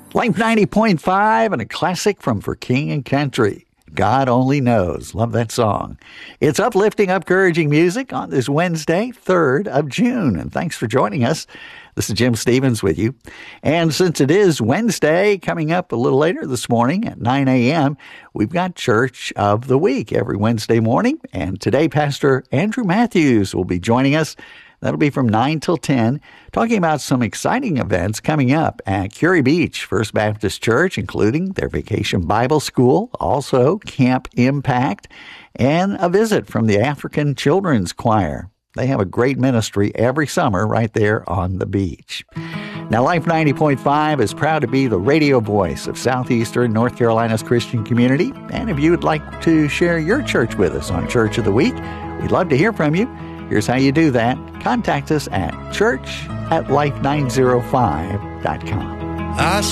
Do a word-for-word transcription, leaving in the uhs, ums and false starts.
Life ninety point five and a classic from For King and Country. God Only Knows. Love that song. It's uplifting, encouraging music on this Wednesday, third of June. And thanks for joining us. This is Jim Stevens with you. And since it is Wednesday, coming up a little later this morning at nine a.m., we've got Church of the Week every Wednesday morning. And today, Pastor Andrew Matthews will be joining us. That'll be from nine till ten, talking about some exciting events coming up at Curie Beach First Baptist Church, including their Vacation Bible School, also Camp Impact, and a visit from the African Children's Choir. They have a great ministry every summer right there on the beach. Now, Life ninety point five is proud to be the radio voice of Southeastern North Carolina's Christian community. And if you would like to share your church with us on Church of the Week, we'd love to hear from you. Here's how you do that. Contact us at church at life nine oh five dot com. I